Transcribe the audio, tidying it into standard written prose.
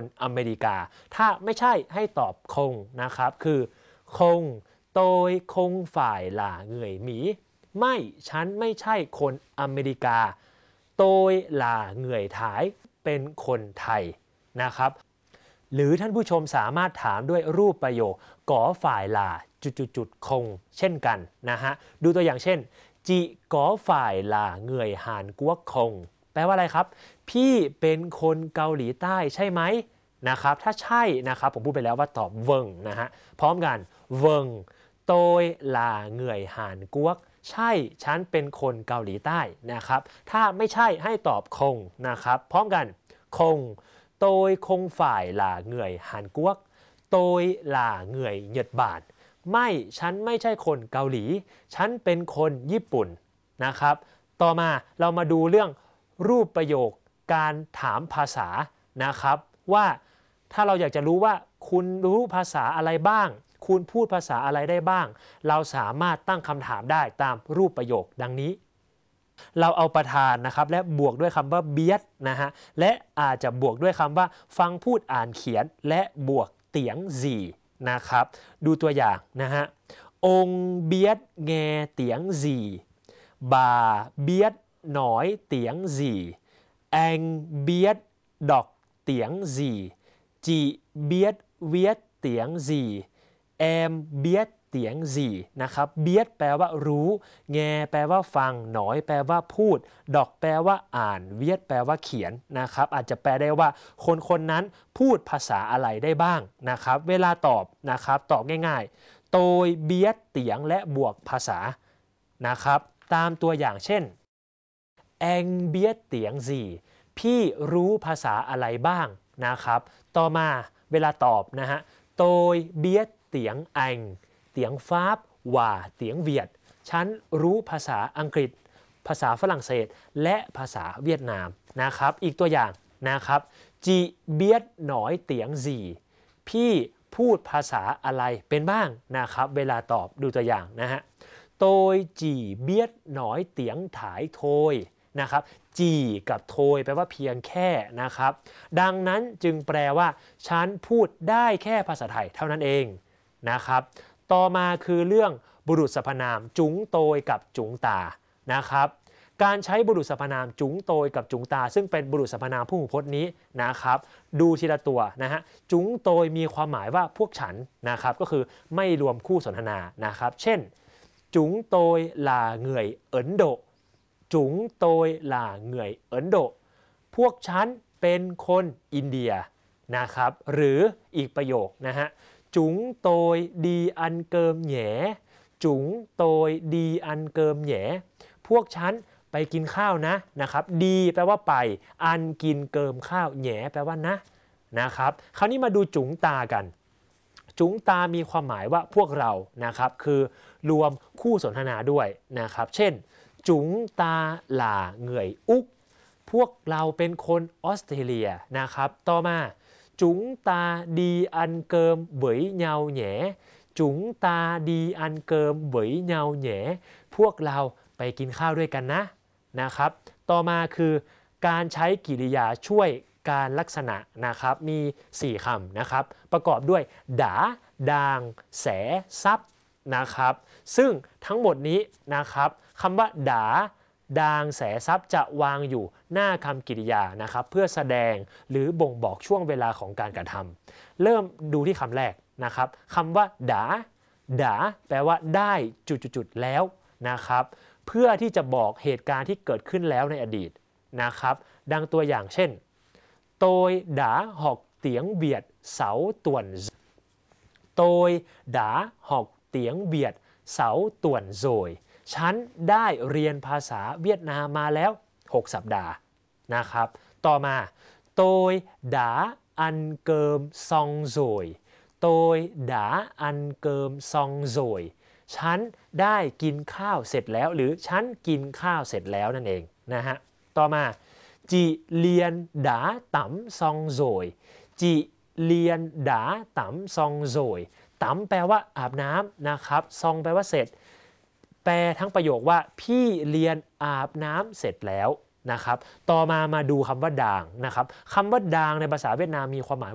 อเมริกาถ้าไม่ใช่ให้ตอบคงนะครับคือคงโดยคงฝ่ายหล่าเหงื่อยหมีไม่ฉันไม่ใช่คนอเมริกาโดยหล่าเหงื่อยถ่ายเป็นคนไทยนะครับหรือท่านผู้ชมสามารถถามด้วยรูปประโยคก่อฝ่ายหล่าจุดๆคงเช่นกันนะฮะดูตัวอย่างเช่นจีก่อฝ่ายหล่าเหงื่อยหานกัวคงแปลว่าอะไรครับพี่เป็นคนเกาหลีใต้ใช่ไหมนะครับถ้าใช่นะครับผมพูดไปแล้วว่าตอบเวิงนะฮะพร้อมกันเวิงโดยหล่าเหงื่อยหานกัวใช่ฉันเป็นคนเกาหลีใต้นะครับถ้าไม่ใช่ให้ตอบคงนะครับพร้อมกันคงโดยคงฝ่ายหล่าเหงื่อยหานกัวโดยหล่าเหงื่อยเหยียดบาทไม่ฉันไม่ใช่คนเกาหลีฉันเป็นคนญี่ปุ่นนะครับต่อมาเรามาดูเรื่องรูปประโยคการถามภาษานะครับว่าถ้าเราอยากจะรู้ว่าคุณรู้ภาษาอะไรบ้างคุณพูดภาษาอะไรได้บ้างเราสามารถตั้งคำถามได้ตามรูปประโยคดังนี้เราเอาประธานนะครับและบวกด้วยคำว่าเบียดนะฮะและอาจจะบวกด้วยคำว่าฟังพูดอ่านเขียนและบวกเตียงสี่นะครับดูตัวอย่างนะฮะองเบียดแงเตียงสี่บาเบียดหนอยเตียงสี่แองเบียดดอกเตียงสี่จีเบียดเวียดเตียงสี่แอมเบียดเตียงสี่นะครับเบียดแปลว่ารู้แงแปลว่าฟังหนอยแปลว่าพูดดอกแปลว่าอ่านเวียดแปลว่าเขียนนะครับอาจจะแปลได้ว่าคนคนนั้นพูดภาษาอะไรได้บ้างนะครับเวลาตอบนะครับตอบง่ายๆโดยเบียดเตียงและบวกภาษานะครับตามตัวอย่างเช่นแองเบียดเตียงสี่พี่รู้ภาษาอะไรบ้างนะครับต่อมาเวลาตอบนะฮะโดยเบียดเตียงแองเตียงฟาบว่าเตียงเวียดฉันรู้ภาษาอังกฤษภาษาฝรั่งเศสและภาษาเวียดนามนะครับอีกตัวอย่างนะครับจีเบียดหนอยเตียงสี่พี่พูดภาษาอะไรเป็นบ้างนะครับเวลาตอบดูตัวอย่างนะฮะโดยจีเบียดหนอยเตียงถ่ายโทยนะครับจีกับโทยแปลว่าเพียงแค่นะครับดังนั้นจึงแปลว่าฉันพูดได้แค่ภาษาไทยเท่านั้นเองนะครับต่อมาคือเรื่องบุรุษสรรพนามจุ๋งโตยกับจุ๋งตานะครับการใช้บุรุษสรรพนามจุ๋งโตยกับจุ๋งตาซึ่งเป็นบุรุษสรรพนามพหูพจน์นี้นะครับดูทีละตัวนะฮะจุ๋งโตยมีความหมายว่าพวกฉันนะครับก็คือไม่รวมคู่สนทนานะครับเช่นจุ๋งโตยลาเหงื่อยเอินโดจุ๋งโตยลาเหงื่อยเอินโดพวกฉันเป็นคนอินเดียนะครับหรืออีกประโยคนะฮะจุ๋งโตยดีอันเกิมแหนจุ๋งโตยดีอันเกิมแหนพวกฉันไปกินข้าวนะครับดีแปลว่าไปอันกินเกิมข้าวแหนแปลว่านะครับคราวนี้มาดูจุ๋งตากันจุ๋งตามีความหมายว่าพวกเรานะครับคือรวมคู่สนทนาด้วยนะครับเช่นจุ๋งตาหล่าเหงื่อยอุกพวกเราเป็นคนออสเตรเลียนะครับต่อมาจุ๋งตาดีอันเกิมเบยเงาแหนจุ๋งตาดีอันเกิมเบยเงาแหนพวกเราไปกินข้าวด้วยกันนะครับต่อมาคือการใช้กริยาช่วยการลักษณะนะครับมี4คำนะครับประกอบด้วยดาดางแสซับนะครับซึ่งทั้งหมดนี้นะครับคำว่าดาดางแสซับจะวางอยู่หน้าคำกริยานะครับเพื่อแสดงหรือบ่งบอกช่วงเวลาของการกระทำเริ่มดูที่คำแรกนะครับคำว่าดาแปลว่าได้จุดๆแล้วนะครับเพื่อที่จะบอกเหตุการณ์ที่เกิดขึ้นแล้วในอดีตนะครับดังตัวอย่างเช่นโตยดาหอกเตียงเบียดเสาต่วนโตยดาหอกเตียงเบียดเสาต่วนโซยฉันได้เรียนภาษาเวียดนามมาแล้ว6สัปดาห์นะครับต่อมาโตยดาอันเกิมซองโซยโตยดาอันเกิมซองโซยฉันได้กินข้าวเสร็จแล้วหรือฉันกินข้าวเสร็จแล้วนั่นเองนะฮะต่อมาจีเลียนดาต๋ำซองโซยจีเลียนดาต๋ำซองโซยต๋ำแปลว่าอาบน้ำนะครับซองแปลว่าเสร็จแปลทั้งประโยคว่าพี่เลียนอาบน้ำเสร็จแล้วนะครับต่อมาดูคำว่าด่างนะครับคำว่าด่างในภาษาเวียดนามมีความหมาย